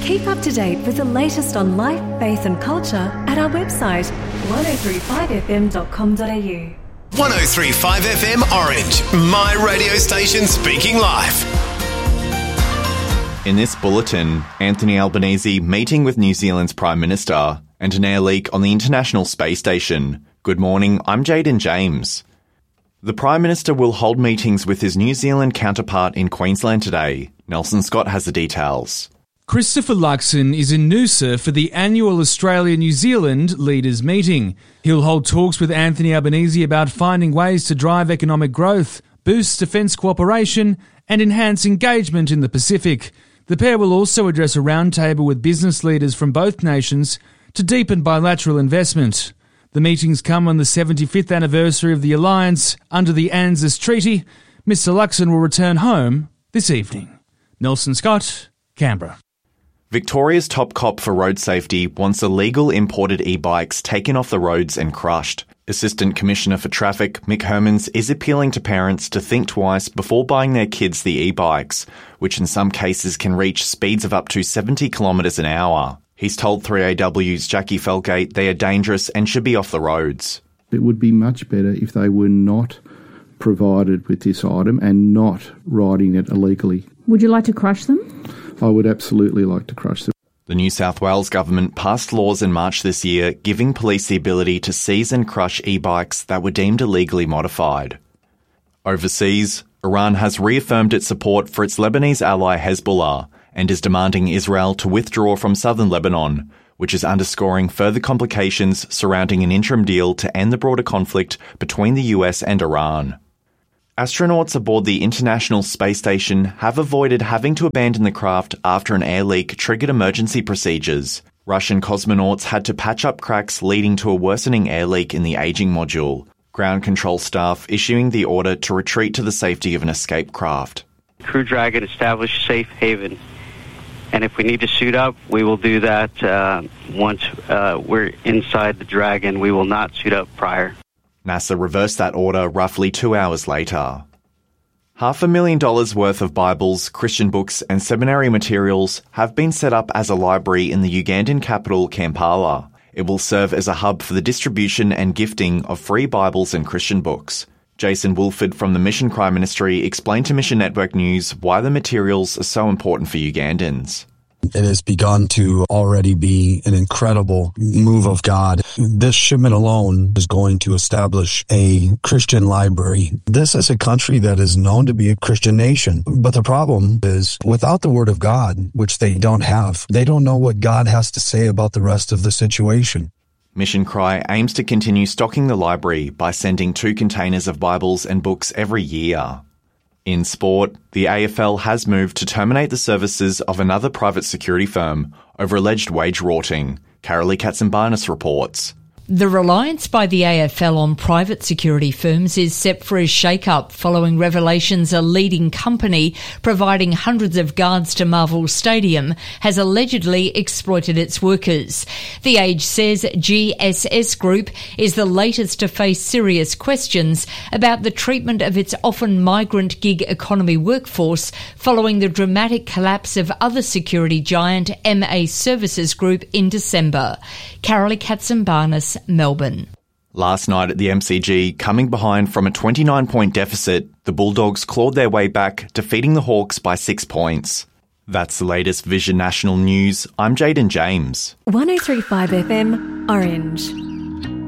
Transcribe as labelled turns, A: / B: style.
A: Keep up to date with the latest on life, faith and culture at our website 1035fm.com.au.
B: 1035 FM Orange, my radio station speaking life.
C: In this bulletin, Anthony Albanese meeting with New Zealand's Prime Minister and an air leak on the International Space Station. Good morning, I'm Jaden James. The Prime Minister will hold meetings with his New Zealand counterpart in Queensland today. Nelson Scott has the details.
D: Christopher Luxon is in Noosa for the annual Australia-New Zealand Leaders Meeting. He'll hold talks with Anthony Albanese about finding ways to drive economic growth, boost defence cooperation and enhance engagement in the Pacific. The pair will also address a roundtable with business leaders from both nations to deepen bilateral investment. The meetings come on the 75th anniversary of the alliance under the ANZUS Treaty. Mr Luxon will return home this evening. Nelson Scott, Canberra.
C: Victoria's top cop for road safety wants illegal imported e-bikes taken off the roads and crushed. Assistant Commissioner for Traffic Mick Hermans is appealing to parents to think twice before buying their kids the e-bikes, which in some cases can reach speeds of up to 70 kilometres an hour. He's told 3AW's Jackie Felgate they are dangerous and should be off the roads.
E: It would be much better if they were not provided with this item and not riding it illegally.
F: Would you like to crush them?
E: I would absolutely like to crush them.
C: The New South Wales government passed laws in March this year giving police the ability to seize and crush e-bikes that were deemed illegally modified. Overseas, Iran has reaffirmed its support for its Lebanese ally Hezbollah and is demanding Israel to withdraw from southern Lebanon, which is underscoring further complications surrounding an interim deal to end the broader conflict between the US and Iran. Astronauts aboard the International Space Station have avoided having to abandon the craft after an air leak triggered emergency procedures. Russian cosmonauts had to patch up cracks leading to a worsening air leak in the aging module. Ground control staff issuing the order to retreat to the safety of an escape craft.
G: Crew Dragon established safe haven. And if we need to suit up, we will do that once we're inside the Dragon. We will not suit up prior.
C: NASA reversed that order roughly 2 hours later. $500,000 worth of Bibles, Christian books and seminary materials have been set up as a library in the Ugandan capital, Kampala. It will serve as a hub for the distribution and gifting of free Bibles and Christian books. Jason Woolford from the Mission Crime Ministry explained to Mission Network News why the materials are so important for Ugandans.
H: It has begun to already be an incredible move of God. This shipment alone is going to establish a Christian library. This is a country that is known to be a Christian nation. But the problem is, without the Word of God, which they don't have, they don't know what God has to say about the rest of the situation.
C: Mission Cry aims to continue stocking the library by sending 2 containers of Bibles and books every year. In sport, the AFL has moved to terminate the services of another private security firm over alleged wage rorting. Carolee Katsimbarnis reports.
I: The reliance by the AFL on private security firms is set for a shake-up following revelations a leading company providing hundreds of guards to Marvel Stadium has allegedly exploited its workers. The Age says GSS Group is the latest to face serious questions about the treatment of its often migrant gig economy workforce following the dramatic collapse of other security giant MA Services Group in December. Carolee Katsimbarnis, Melbourne.
C: Last night at the MCG, coming behind from a 29-point deficit, the Bulldogs clawed their way back, defeating the Hawks by 6 points. That's the latest Vision National News. I'm Jaden James.
A: 1035 FM, Orange.